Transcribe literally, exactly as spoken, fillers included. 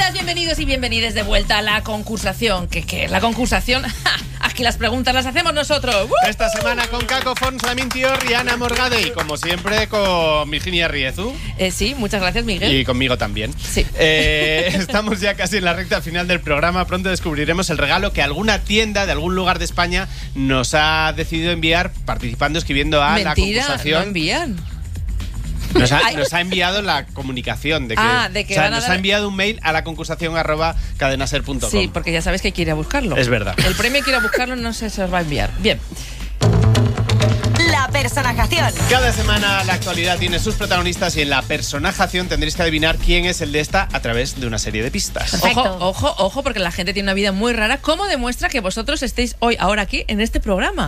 Bienvenidas, bienvenidos y bienvenides de vuelta a la concursación. ¿Qué, qué es la concursación? ¡Ja! Aquí las preguntas las hacemos nosotros. ¡Uh! Esta semana con Caco Fons, Lamintior y Ana Morgade. Y como siempre con Virginia Riezu. Eh, sí, muchas gracias, Miguel. Y conmigo también. Sí. Eh, estamos ya casi en la recta final del programa. Pronto descubriremos el regalo que alguna tienda de algún lugar de España nos ha decidido enviar participando, escribiendo a Mentira, la concursación. no envían. Nos ha, nos ha enviado la comunicación de que, Ah, de que o sea, van a nos dar... ha enviado un mail a la concursación arroba cadenaser punto com. Sí, porque ya sabéis que hay que ir a buscarlo. Es verdad. El premio hay que ir a buscarlo, no sé si se os va a enviar. Bien. La personajación. Cada semana la actualidad tiene sus protagonistas y en la personajación tendréis que adivinar quién es el de esta a través de una serie de pistas. Perfecto. Ojo, ojo, ojo, porque la gente tiene una vida muy rara. ¿Cómo demuestra que vosotros estéis hoy, ahora aquí, en este programa?